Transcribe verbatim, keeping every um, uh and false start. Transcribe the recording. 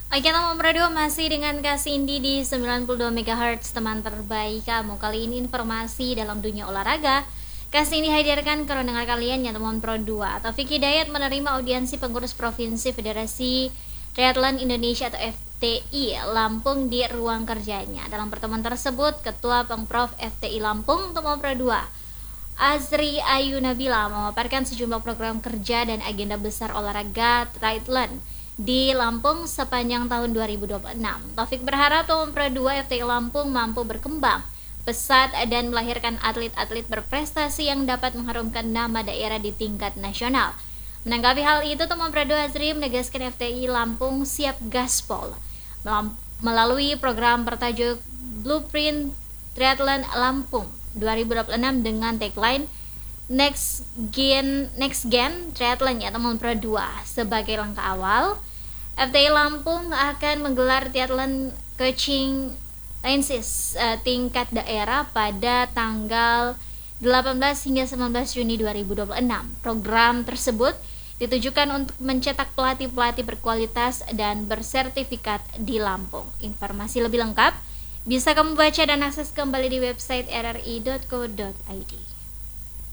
Oke, teman berdua masih dengan Kak Cindy di sembilan puluh dua megahertz, teman terbaik kamu. Kali ini informasi dalam dunia olahraga. Kak Cindy hadirkan ke dengar kalian ya teman Pro dua. Taufik Hidayat menerima audiensi pengurus Provinsi Federasi Triathlon Indonesia atau F T I Lampung di ruang kerjanya. Dalam pertemuan tersebut, Ketua Pengprov F T I Lampung, teman Pro dua, Azri Ayu Nabila memaparkan sejumlah program kerja dan agenda besar olahraga triathlon di Lampung sepanjang tahun dua ribu dua puluh enam. Taufik berharap Teman Pro dua F T I Lampung mampu berkembang pesat dan melahirkan atlet-atlet berprestasi yang dapat mengharumkan nama daerah di tingkat nasional. Menanggapi hal itu, Teman Pro dua Azri menegaskan F T I Lampung siap gaspol melalui program bertajuk Blueprint Triathlon Lampung dua ribu dua puluh enam dengan tagline Next Gen Next Gen Triathlon ya Teman Pro dua. Sebagai langkah awal, F T I Lampung akan menggelar triathlon coaching lenses uh, tingkat daerah pada tanggal delapan belas hingga sembilan belas Juni dua ribu dua puluh enam. Program tersebut ditujukan untuk mencetak pelatih-pelatih berkualitas dan bersertifikat di Lampung. Informasi lebih lengkap bisa kamu baca dan akses kembali di website r r i dot co dot i d.